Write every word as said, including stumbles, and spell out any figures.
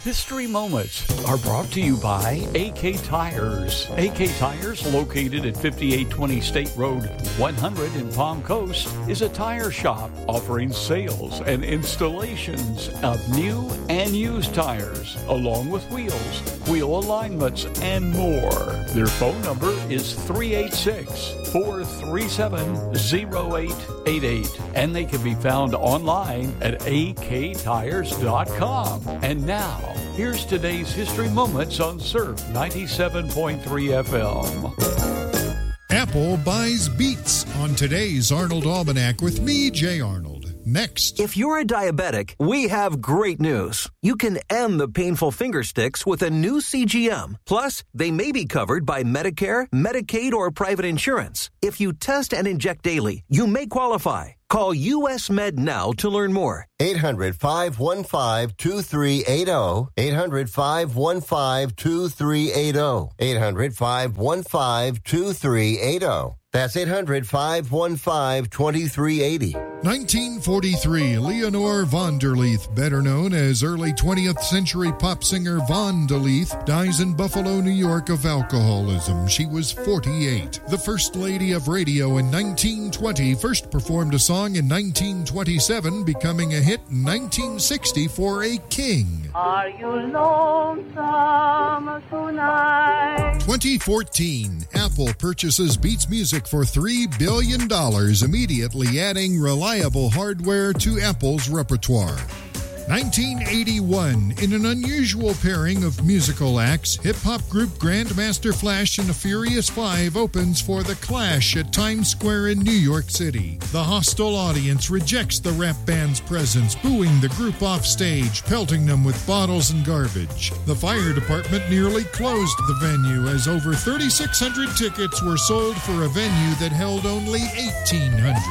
History Moments are brought to you by A K Tires. A K Tires, located at fifty-eight twenty State Road one hundred in Palm Coast, is a tire shop offering sales and installations of new and used tires, along with wheels, wheel alignments, and more. Their phone number is three eight six, four three seven, zero eight eight eight, and they can be found online at a k tires dot com. And now, here's today's History Moments on Surf ninety-seven point three F M. Apple buys Beats on today's Arnold Almanac with me, Jay Arnold. Next. If you're a diabetic, we have great news. You can end the painful finger sticks with a new C G M. Plus, they may be covered by Medicare, Medicaid, or private insurance. If you test and inject daily, you may qualify. Call U S Med now to learn more. eight hundred, five one five, two three eight zero. eight hundred, five one five, two three eight zero. eight hundred, five one five, two three eight zero. That's eight hundred, five one five, two three eight zero. nineteen forty-three, Leonore von der Leeth, better known as early twentieth century pop singer Von der Leeth, dies in Buffalo, New York of alcoholism. She was forty-eight. The First Lady of Radio in nineteen twenty first performed a song in nineteen twenty-seven, becoming a hit in nineteen sixty for a king. Are you lonesome tonight? twenty fourteen, Apple purchases Beats Music for three billion dollars, immediately adding reliable hardware to Apple's repertoire. nineteen eighty-one, in an unusual pairing of musical acts, hip-hop group Grandmaster Flash and the Furious Five opens for The Clash at Times Square in New York City. The hostile audience rejects the rap band's presence, booing the group off stage, pelting them with bottles and garbage. The fire department nearly closed the venue as over thirty-six hundred tickets were sold for a venue that held only eighteen hundred.